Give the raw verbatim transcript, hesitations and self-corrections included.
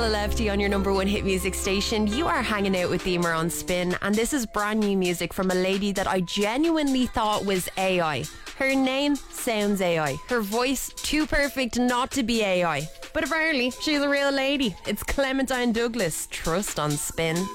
Stella Lefty on your number one hit music station. You are hanging out with Emer on Spin, and this is brand new music from a lady that I genuinely thought was A I. Her name sounds A I. Her voice too perfect not to be A I. But apparently, she's a real lady. It's Clementine Douglas. Trust on Spin.